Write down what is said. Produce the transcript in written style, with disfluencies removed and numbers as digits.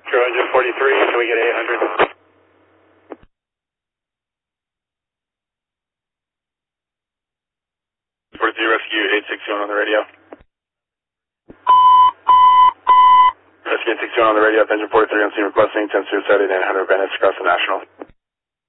True engine 43, can we get 800? Rescue 861 on the radio. Rescue 861 on the radio, engine 43 on scene requesting 10 suicide and 800 bandits across the national.